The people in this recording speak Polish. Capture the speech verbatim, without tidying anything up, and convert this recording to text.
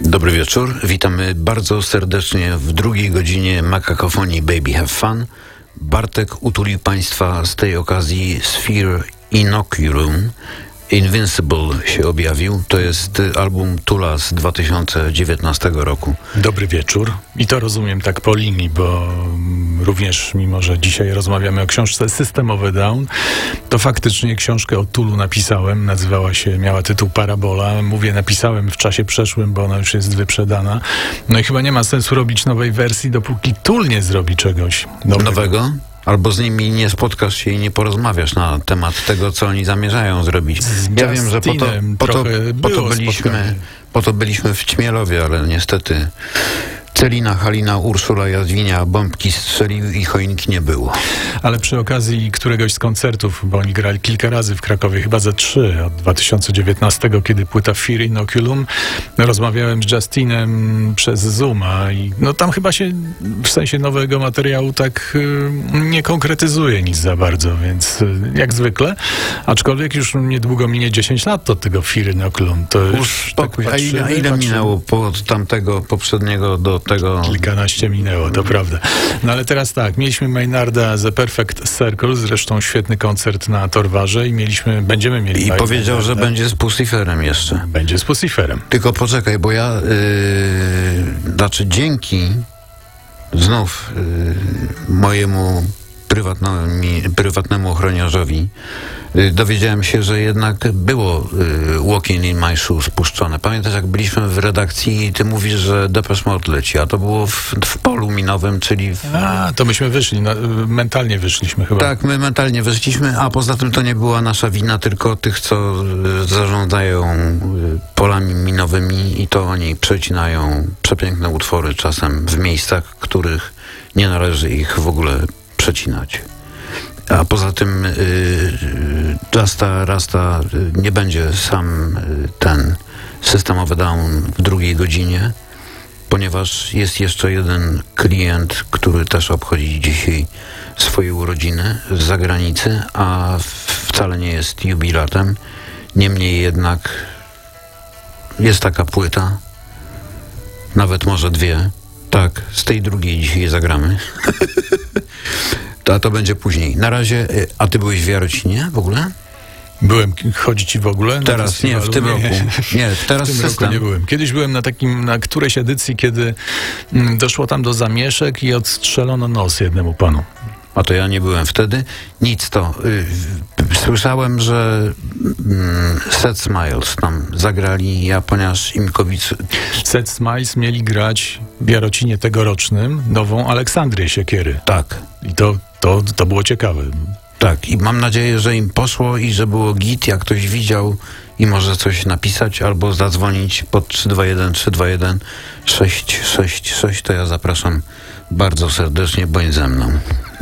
Dobry wieczór, witamy bardzo serdecznie w drugiej godzinie Makakofonii Baby Have Fun. Bartek utulił Państwa z tej okazji Sphere Inoculum. Invincible się objawił. To jest album Tula z dwa tysiące dziewiętnastego roku. Dobry wieczór. I to rozumiem tak po linii, bo również mimo, że dzisiaj rozmawiamy o książce Systemowy Down, to faktycznie książkę o Tulu napisałem. Nazywała się, miała tytuł Parabola. Mówię napisałem w czasie przeszłym, bo ona już jest wyprzedana. No i chyba nie ma sensu robić nowej wersji, dopóki Tool nie zrobi czegoś nowego. Nowego? Albo z nimi nie spotkasz się i nie porozmawiasz na temat tego, co oni zamierzają zrobić. Z ja wiem, że po to, po to, po to byliśmy, po to byliśmy w Ćmielowie, ale niestety Celina, Halina, Urszula, Jadwinia bombki strzeliły i choinki nie było. Ale przy okazji któregoś z koncertów, bo oni grali kilka razy w Krakowie, chyba ze trzy, od dwa tysiące dziewiętnastego, kiedy płyta Sphere Inoculum, rozmawiałem z Justinem przez Zooma i no tam chyba się w sensie nowego materiału tak y, nie konkretyzuje nic za bardzo, więc y, jak zwykle, aczkolwiek już niedługo minie dziesięć lat od tego Sphere Inoculum. To już spokój, tak patrzymy, a ile, ile minęło od tamtego poprzedniego do tego? Kilkanaście minęło, to prawda. No ale teraz tak, mieliśmy Maynarda The Perfect Circle, zresztą świetny koncert na Torwarze i mieliśmy, będziemy mieli... I powiedział, Maynarda, że będzie z Pussiferem jeszcze. Będzie z Pussiferem. Tylko poczekaj, bo ja, yy, znaczy dzięki znów yy, mojemu prywatnemu, prywatnemu ochroniarzowi yy, dowiedziałem się, że jednak było yy, Walking in My Shoes puszczone. Pamiętasz, jak byliśmy w redakcji i ty mówisz, że Depeche Mode leci, a to było w, w polu minowym, czyli... W... A, to myśmy wyszli, no, mentalnie wyszliśmy chyba. Tak, my mentalnie wyszliśmy, a poza tym to nie była nasza wina, tylko tych, co yy, zarządzają yy, polami minowymi i to oni przecinają przepiękne utwory czasem w miejscach, których nie należy ich w ogóle przecinać. A poza tym y, Justa Rasta y, nie będzie sam y, ten systemowy down w drugiej godzinie, ponieważ jest jeszcze jeden klient, który też obchodzi dzisiaj swoje urodziny z zagranicy, a wcale nie jest jubilatem. Niemniej jednak jest taka płyta, nawet może dwie. Tak, z tej drugiej dzisiaj zagramy. A to będzie później. Na razie, a ty byłeś w Jarocinie w ogóle? Byłem, chodzi ci w ogóle? Teraz nie, w tym nie, roku. Nie, teraz w tym system. roku nie byłem. Kiedyś byłem na takim, na którejś edycji, kiedy mm, doszło tam do zamieszek i odstrzelono nos jednemu panu. A to ja nie byłem wtedy. Nic to. Y, słyszałem, że y, Set Smiles tam zagrali, ja ponieważ Imkowic... Set Smiles mieli grać w Jarocinie tegorocznym nową Aleksandrię Siekiery. Tak. I to, to, to było ciekawe. Tak, i mam nadzieję, że im poszło i że było git, jak ktoś widział i może coś napisać albo zadzwonić pod trzy dwa jeden trzy dwa jeden sześć sześć sześć, to ja zapraszam bardzo serdecznie, bądź ze mną.